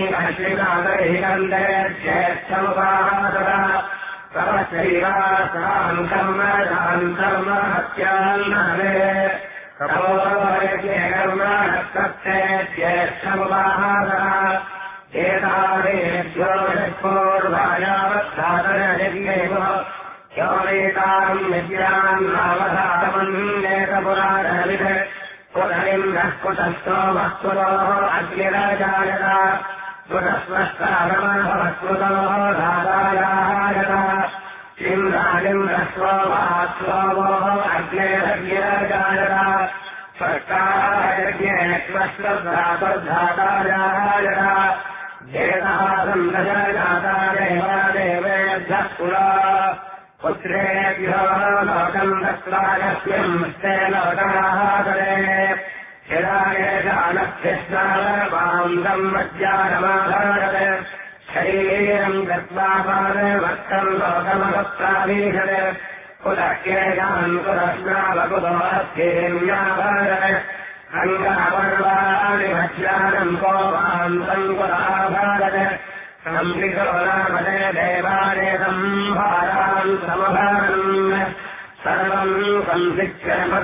श्रीनादहिकन्दे ज्येष्ठमुपासदा तव शैवासाम् कर्म हत्यान्नवे तपोयज्ञे कर्म हस्तस्ते ज्येष्ठमुपासदा एतावेभ्यो पूर्वायावत्सादनयज्ञेव योनेताम् विद्याम् नावधातमन्येतपुराणविद कुतलिन्द्रः कुतस्थो वस्तुतोः अग्निरजायत कुतस्वस्तारमभवस्कृतोः धातायायत इन्द्रालिन्द्रस्वो वास्वोः अग्नेरग्निरजायत स्वर्गायज्ञे स्वस्वधातुर्धातायायत जेतासन्दजाता देवादेवेभ्यः पुरा पुत्रेभ्यो लोकम् दत्वायस्मिन् ते लोकमाहादरे हिरायेशानभ्यस्नावान्दम् मज्जानमाधारते शरीरम् गत्वा पादवक्तम् लोकमवत्रावीषते कुलह्येषाम् कुलस्नावकुलोऽर्थेन्याभारते अङ्गापर्वाणि भक्ष्यानम् कोपान्तम् कुलाभारते सम्पिकोलापदे देवानेतम् भारान् समभारन् सर्वम् संसिच्य